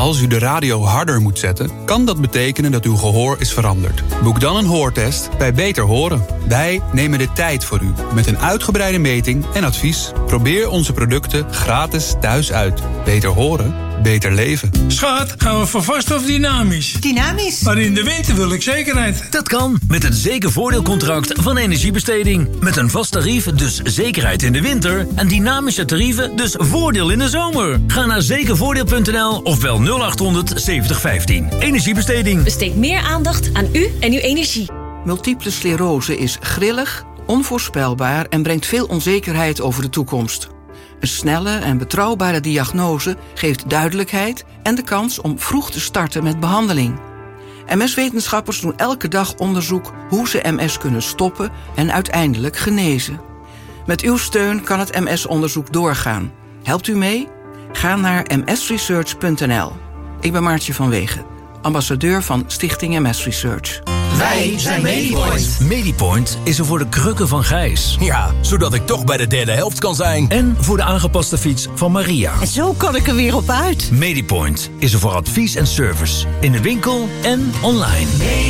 Als u de radio harder moet zetten, kan dat betekenen dat uw gehoor is veranderd. Boek dan een hoortest bij Beter Horen. Wij nemen de tijd voor u met een uitgebreide meting en advies. Probeer onze producten gratis thuis uit. Beter horen, beter leven. Schat, gaan we voor vast of dynamisch? Dynamisch. Maar in de winter wil ik zekerheid. Dat kan met het zekervoordeelcontract van Energiebesteding. Met een vast tarief, dus zekerheid in de winter. En dynamische tarieven, dus voordeel in de zomer. Ga naar zekervoordeel.nl of bel 0800 7015. Energiebesteding. Besteed meer aandacht aan u en uw energie. Multiple sclerose is grillig, onvoorspelbaar en brengt veel onzekerheid over de toekomst. Een snelle en betrouwbare diagnose geeft duidelijkheid en de kans om vroeg te starten met behandeling. MS-wetenschappers doen elke dag onderzoek hoe ze MS kunnen stoppen en uiteindelijk genezen. Met uw steun kan het MS-onderzoek doorgaan. Helpt u mee? Ga naar msresearch.nl. Ik ben Maartje van Wegen, ambassadeur van Stichting MS Research. Wij zijn Medipoint. Medipoint is er voor de krukken van Gijs. Ja, zodat ik toch bij de derde helft kan zijn. En voor de aangepaste fiets van Maria. En zo kan ik er weer op uit. Medipoint is er voor advies en service. In de winkel en online.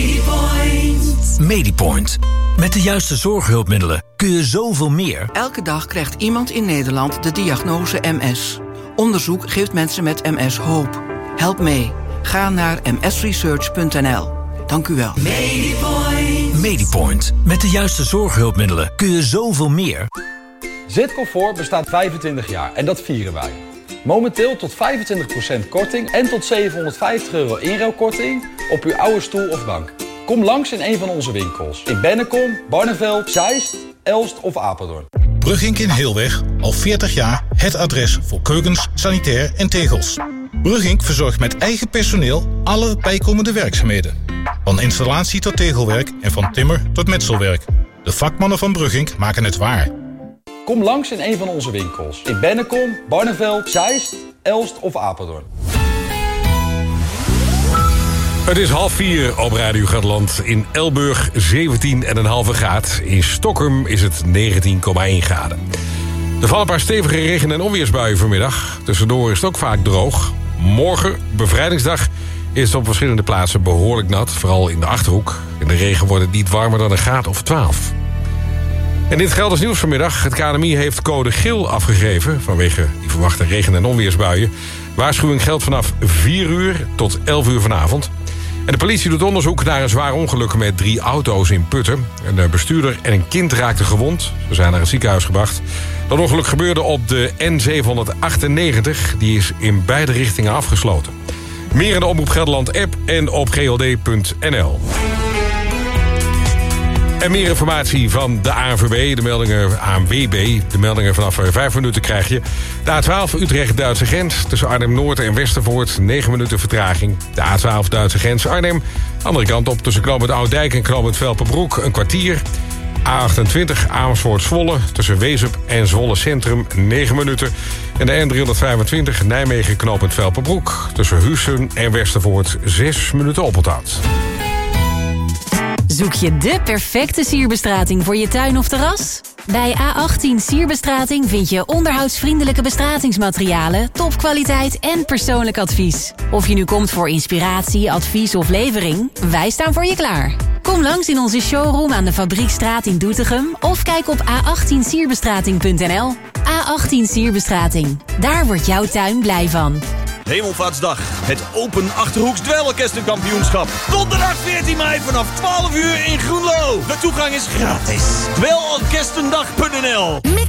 Medipoint. Medipoint. Met de juiste zorghulpmiddelen kun je zoveel meer. Elke dag krijgt iemand in Nederland de diagnose MS. Onderzoek geeft mensen met MS hoop. Help mee. Ga naar msresearch.nl. Dank u wel. Medipoint. Medipoint. Met de juiste zorghulpmiddelen kun je zoveel meer. Zitcomfort bestaat 25 jaar en dat vieren wij. Momenteel tot 25% korting en tot €750 inruilkorting op uw oude stoel of bank. Kom langs in een van onze winkels. In Bennekom, Barneveld, Zeist, Elst of Apeldoorn. Brugink in Heelweg, al 40 jaar het adres voor keukens, sanitair en tegels. Brugink verzorgt met eigen personeel alle bijkomende werkzaamheden. Van installatie tot tegelwerk en van timmer tot metselwerk. De vakmannen van Brugink maken het waar. Kom langs in een van onze winkels. In Bennekom, Barneveld, Zeist, Elst of Apeldoorn. Het is 3:30 op Radio Gelderland. In Elburg 17,5 graden. In Stockholm is het 19,1 graden. Er vallen een paar stevige regen- en onweersbuien vanmiddag. Tussendoor is het ook vaak droog. Morgen, bevrijdingsdag, is het op verschillende plaatsen behoorlijk nat. Vooral in de Achterhoek. In de regen wordt het niet warmer dan een graad of 12. En dit Gelders nieuws vanmiddag. Het KNMI heeft code geel afgegeven vanwege die verwachte regen- en onweersbuien. Waarschuwing geldt vanaf 4 uur tot 11 uur vanavond. En de politie doet onderzoek naar een zwaar ongeluk met 3 auto's in Putten. Een bestuurder en een kind raakten gewond. Ze zijn naar het ziekenhuis gebracht. Dat ongeluk gebeurde op de N798. Die is in beide richtingen afgesloten. Meer in de Omroep Gelderland app en op gld.nl. En meer informatie van de ANWB, de meldingen ANWB. De meldingen vanaf 5 minuten krijg je. De A12 Utrecht-Duitse grens. Tussen Arnhem-Noord en Westervoort 9 minuten vertraging. De A12 Duitse grens Arnhem. Andere kant op tussen Knooppunt Oudijk en Knooppunt Velpenbroek een kwartier. A28 Amersfoort-Zwolle. Tussen Wezup en Zwolle Centrum 9 minuten. En de N325 Nijmegen Knooppunt Velpenbroek. Tussen Huissen en Westervoort 6 minuten oponthoud. Zoek je de perfecte sierbestrating voor je tuin of terras? Bij A18 Sierbestrating vind je onderhoudsvriendelijke bestratingsmaterialen, topkwaliteit en persoonlijk advies. Of je nu komt voor inspiratie, advies of levering, wij staan voor je klaar. Kom langs in onze showroom aan de Fabriekstraat in Doetinchem of kijk op a18sierbestrating.nl. A18 Sierbestrating. Daar wordt jouw tuin blij van. Hemelvaartsdag, het Open Achterhoeks Dweilorkestenkampioenschap. Donderdag 14 mei vanaf 12 uur in Groenlo. De toegang is gratis. Dweilorkestendag.nl